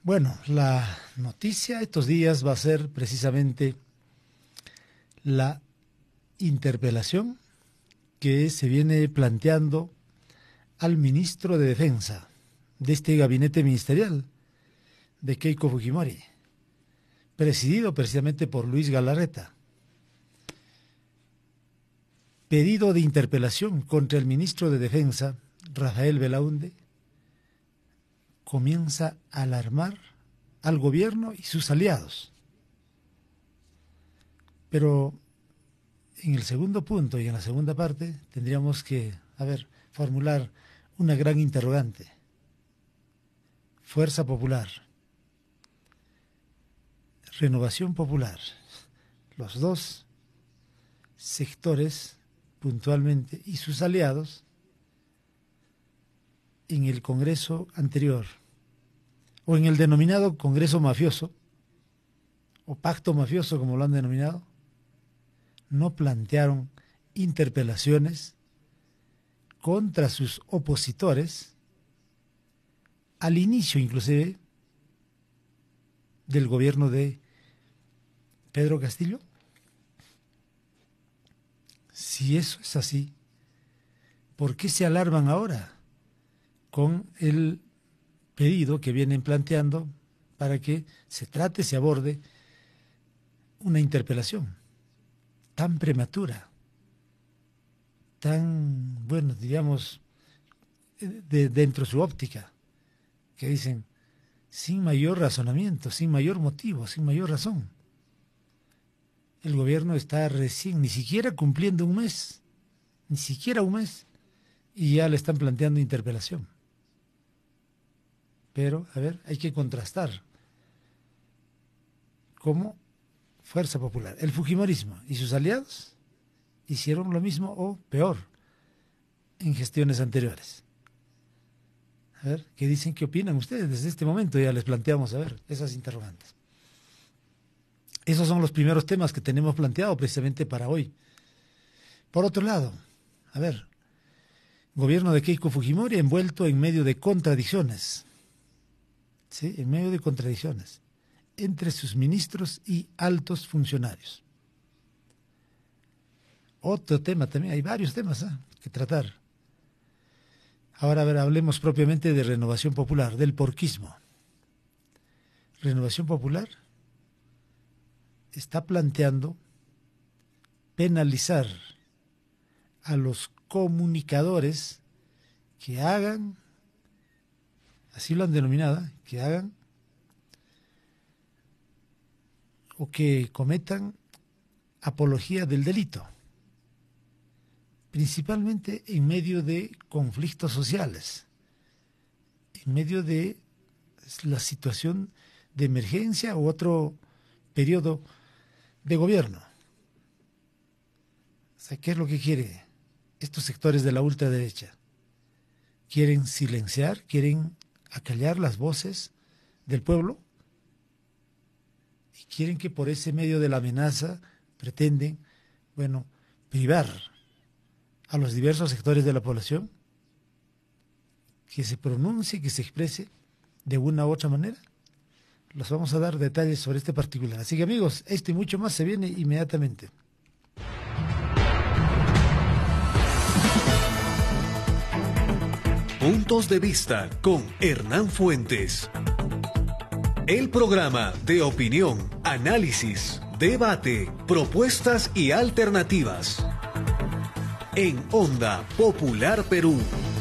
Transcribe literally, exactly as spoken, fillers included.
Bueno, la noticia estos días va a ser precisamente la interpelación que se viene planteando al ministro de Defensa de este gabinete ministerial de Keiko Fujimori, presidido precisamente por Luis Galarreta. Pedido de interpelación contra el ministro de Defensa, Rafael Belaunde, comienza a alarmar al gobierno y sus aliados. Pero en el segundo punto y en la segunda parte tendríamos que, a ver, formular una gran interrogante. Fuerza Popular, Renovación Popular, los dos sectores puntualmente y sus aliados en el Congreso anterior o en el denominado Congreso Mafioso o Pacto Mafioso como lo han denominado, no plantearon interpelaciones contra sus opositores al inicio inclusive del gobierno de Pedro Castillo. Si eso es así, ¿por qué se alarman ahora con el pedido que vienen planteando para que se trate, se aborde una interpelación tan prematura, tan, bueno, digamos, de, dentro de su óptica, que dicen, sin mayor razonamiento, sin mayor motivo, sin mayor razón? El gobierno está recién, ni siquiera cumpliendo un mes, ni siquiera un mes, y ya le están planteando interpelación. Pero, a ver, hay que contrastar cómo Fuerza Popular, el fujimorismo y sus aliados hicieron lo mismo o peor en gestiones anteriores. A ver, ¿qué dicen? ¿Qué opinan ustedes? Desde este momento ya les planteamos, a ver, esas interrogantes. Esos son los primeros temas que tenemos planteado precisamente para hoy. Por otro lado, a ver, gobierno de Keiko Fujimori envuelto en medio de contradicciones. ¿Sí? En medio de contradicciones entre sus ministros y altos funcionarios. Otro tema también, hay varios temas ¿eh? que tratar. Ahora, a ver, hablemos propiamente de Renovación Popular, del porquismo. Renovación Popular está planteando penalizar a los comunicadores que hagan, así lo han denominado, que hagan o que cometan apología del delito, principalmente en medio de conflictos sociales, en medio de la situación de emergencia u otro periodo de gobierno. O sea, ¿qué es lo que quiere estos sectores de la ultraderecha? Quieren silenciar, quieren acallar las voces del pueblo y quieren que por ese medio de la amenaza pretenden, bueno, privar a los diversos sectores de la población que se pronuncie, que se exprese de una u otra manera. Los vamos a dar detalles sobre este particular. Así que amigos, esto y mucho más se viene inmediatamente. Puntos de vista con Hernán Fuentes. El programa de opinión, análisis, debate, propuestas y alternativas. En Onda Popular Perú.